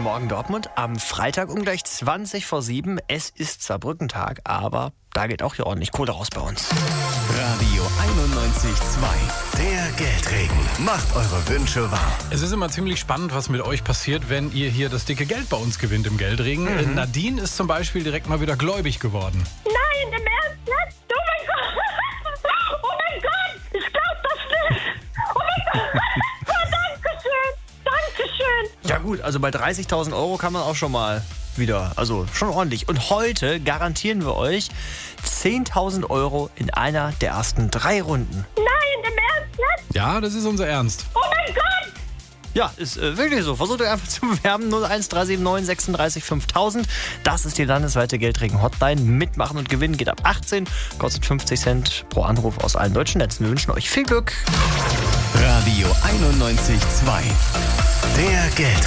Morgen Dortmund am Freitag um gleich 20 vor 7. Es ist zwar Brückentag, aber da geht auch hier ordentlich Kohle raus bei uns. Radio 91.2. Der Geldregen. Macht eure Wünsche wahr. Es ist immer ziemlich spannend, was mit euch passiert, wenn ihr hier das dicke Geld bei uns gewinnt im Geldregen. Nadine ist zum Beispiel direkt mal wieder gläubig geworden. Nein, im Ernst nicht? Oh mein Gott! Oh mein Gott! Ich glaub das nicht! Oh mein Gott! Oh, Dankeschön! Dankeschön! Ja gut, also bei 30.000 Euro kann man auch schon mal wieder, also schon ordentlich. Und heute garantieren wir euch 10.000 Euro in einer der ersten 3 Runden. Nein, im Ernst nicht? Ja, das ist unser Ernst. Oh mein Gott! Ja, ist wirklich so. Versucht euch einfach zu bewerben. 01379 36 5000. Das ist die landesweite Geldregen-Hotline. Mitmachen und gewinnen geht ab 18. Kostet 50 Cent pro Anruf aus allen deutschen Netzen. Wir wünschen euch viel Glück. Radio 91.2. Der Geldregen.